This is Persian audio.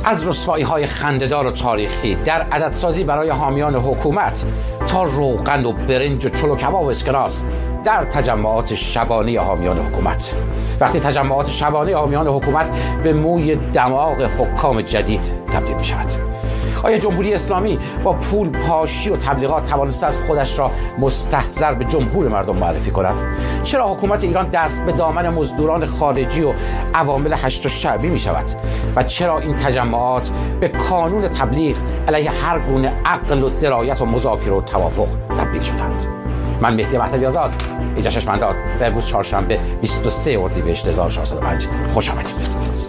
از رسوایی‌های خنده‌دار و تاریخی در عددسازی برای حامیان حکومت تا روغن و برنج و چلو کباب و اسکناس در تجمعات شبانه حامیان حکومت. وقتی تجمعات شبانه حامیان حکومت به موی دماغ حکام جدید تبدیل می شود. آیا جمهوری اسلامی با پول پاشی و تبلیغات توانسته از خودش را مستحضر به جمهور مردم معرفی کند؟ چرا حکومت ایران دست به دامن مزدوران خارجی و عوامل هشت شعبی می شود؟ و چرا این تجمعات به کانون تبلیغ علیه هر گونه عقل و درایت و مذاکره و توافق تبدیل شدند؟ من مهدی مهدوی آزاد، اینجا ششم‌انداز و امروز چهارشنبه 23 اردیبهشت 1405. خوش آمدید.